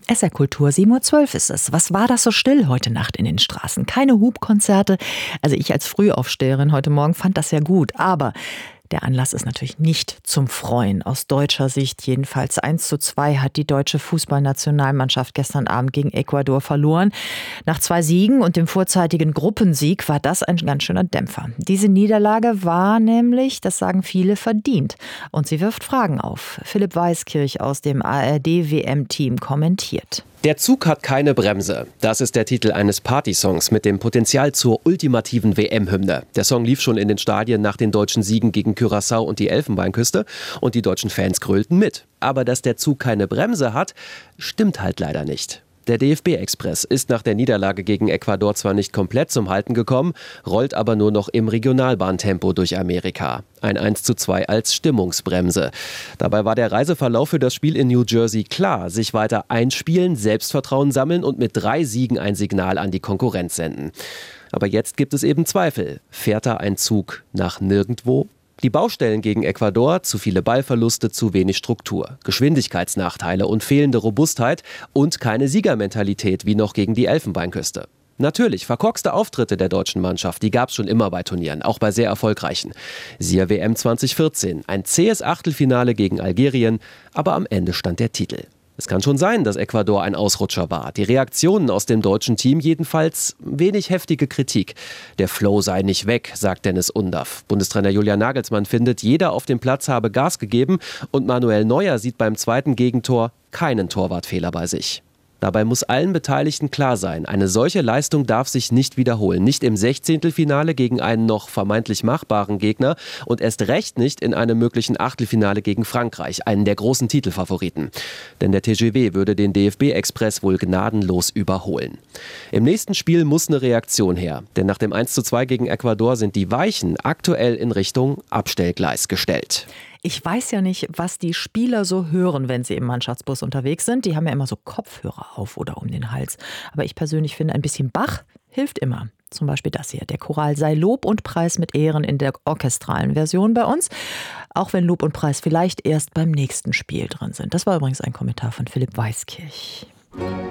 SR Kultur, 7:12 Uhr ist es. Was war das so still heute Nacht in den Straßen? Keine Hubkonzerte. Also ich als Frühaufsteherin heute Morgen fand das ja gut. Aber der Anlass ist natürlich nicht zum Freuen. Aus deutscher Sicht jedenfalls. 1:2 hat die deutsche Fußballnationalmannschaft gestern Abend gegen Ecuador verloren. Nach 2 Siegen und dem vorzeitigen Gruppensieg war das ein ganz schöner Dämpfer. Diese Niederlage war nämlich, das sagen viele, verdient. Und sie wirft Fragen auf. Philipp Weiskirch aus dem ARD-WM-Team kommentiert. Der Zug hat keine Bremse. Das ist der Titel eines Partysongs mit dem Potenzial zur ultimativen WM-Hymne. Der Song lief schon in den Stadien nach den deutschen Siegen gegen Curaçao und die Elfenbeinküste und die deutschen Fans grölten mit. Aber dass der Zug keine Bremse hat, stimmt halt leider nicht. Der DFB-Express ist nach der Niederlage gegen Ecuador zwar nicht komplett zum Halten gekommen, rollt aber nur noch im Regionalbahntempo durch Amerika. Ein 1:2 als Stimmungsbremse. Dabei war der Reiseverlauf für das Spiel in New Jersey klar. Sich weiter einspielen, Selbstvertrauen sammeln und mit 3 Siegen ein Signal an die Konkurrenz senden. Aber jetzt gibt es eben Zweifel. Fährt da ein Zug nach nirgendwo? Die Baustellen gegen Ecuador, zu viele Ballverluste, zu wenig Struktur, Geschwindigkeitsnachteile und fehlende Robustheit und keine Siegermentalität wie noch gegen die Elfenbeinküste. Natürlich, verkorkste Auftritte der deutschen Mannschaft, die gab es schon immer bei Turnieren, auch bei sehr erfolgreichen. Siehe WM 2014, ein zähes Achtelfinale gegen Algerien, aber am Ende stand der Titel. Es kann schon sein, dass Ecuador ein Ausrutscher war. Die Reaktionen aus dem deutschen Team jedenfalls wenig heftige Kritik. Der Flow sei nicht weg, sagt Dennis Undaff. Bundestrainer Julian Nagelsmann findet, jeder auf dem Platz habe Gas gegeben und Manuel Neuer sieht beim zweiten Gegentor keinen Torwartfehler bei sich. Dabei muss allen Beteiligten klar sein, eine solche Leistung darf sich nicht wiederholen. Nicht im 16. gegen einen noch vermeintlich machbaren Gegner und erst recht nicht in einem möglichen Achtelfinale gegen Frankreich, einen der großen Titelfavoriten. Denn der TGW würde den DFB-Express wohl gnadenlos überholen. Im nächsten Spiel muss eine Reaktion her, denn nach dem 1:2 gegen Ecuador sind die Weichen aktuell in Richtung Abstellgleis gestellt. Ich weiß ja nicht, was die Spieler so hören, wenn sie im Mannschaftsbus unterwegs sind. Die haben ja immer so Kopfhörer auf oder um den Hals. Aber ich persönlich finde, ein bisschen Bach hilft immer. Zum Beispiel das hier. Der Choral sei Lob und Preis mit Ehren in der orchestralen Version bei uns. Auch wenn Lob und Preis vielleicht erst beim nächsten Spiel drin sind. Das war übrigens ein Kommentar von Philipp Weiskirch.